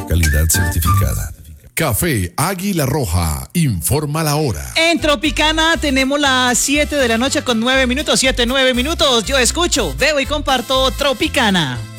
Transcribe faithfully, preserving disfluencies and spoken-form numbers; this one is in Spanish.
calidad certificada. Café Águila Roja, informa la hora. En Tropicana tenemos las siete de la noche con nueve minutos, siete, nueve minutos. Yo escucho, veo y comparto Tropicana.